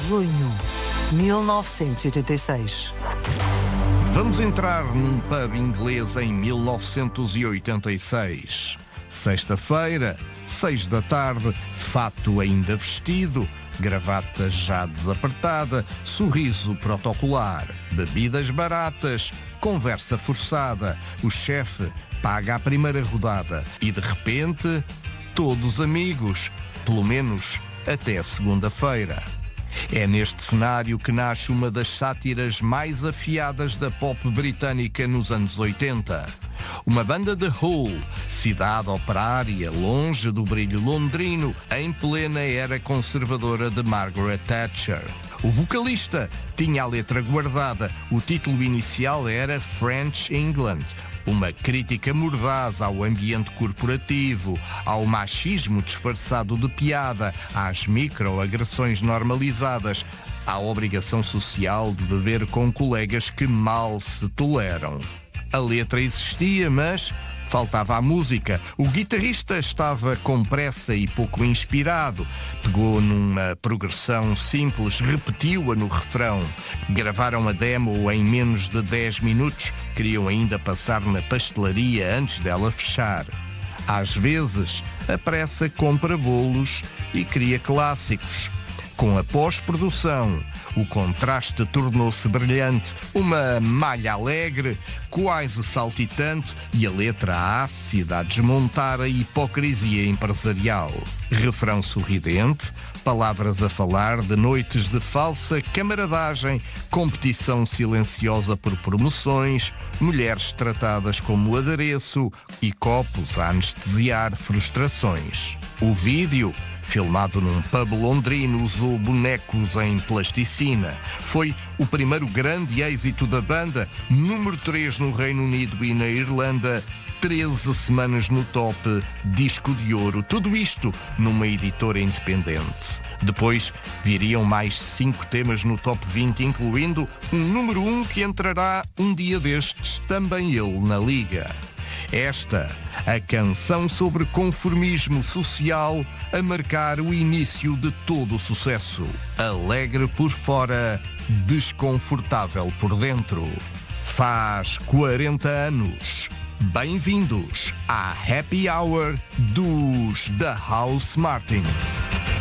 junho, 1986. Vamos entrar num pub inglês em 1986. Sexta-feira, 6 da tarde, fato ainda vestido, gravata já desapertada, sorriso protocolar, bebidas baratas, conversa forçada. O chefe paga a primeira rodada e, de repente, todos amigos, pelo menos até segunda-feira. É neste cenário que nasce uma das sátiras mais afiadas da pop britânica nos anos 80. Uma banda de Hull, cidade operária, longe do brilho londrino, em plena era conservadora de Margaret Thatcher. O vocalista tinha a letra guardada, o título inicial era French England, uma crítica mordaz ao ambiente corporativo, ao machismo disfarçado de piada, às microagressões normalizadas, à obrigação social de beber com colegas que mal se toleram. A letra existia, mas faltava a música. O guitarrista estava com pressa e pouco inspirado. Pegou numa progressão simples, repetiu-a no refrão. Gravaram a demo em menos de 10 minutos. Queriam ainda passar na pastelaria antes dela fechar. Às vezes, a pressa compra bolos e cria clássicos. Com a pós-produção, o contraste tornou-se brilhante, uma malha alegre, quase saltitante, e a letra ácida a desmontar a hipocrisia empresarial. Refrão sorridente, palavras a falar de noites de falsa camaradagem, competição silenciosa por promoções, mulheres tratadas como adereço e copos a anestesiar frustrações. O vídeo, filmado num pub londrino, usou bonecos em plasticina. Foi o primeiro grande êxito da banda, número 3 no Reino Unido e na Irlanda, 13 semanas no top, disco de ouro. Tudo isto numa editora independente. Depois viriam mais 5 temas no top 20, incluindo um número 1 que entrará um dia destes, também ele na liga. Esta, a canção sobre conformismo social, a marcar o início de todo o sucesso. Alegre por fora, desconfortável por dentro. Faz 40 anos. Bem-vindos à Happy Hour dos The Housemartins.